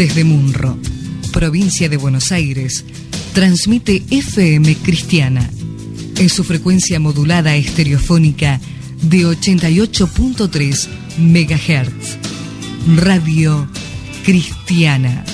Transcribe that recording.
Desde Munro, provincia de Buenos Aires, transmite FM Cristiana en su frecuencia modulada estereofónica de 88.3 MHz. Radio Cristiana.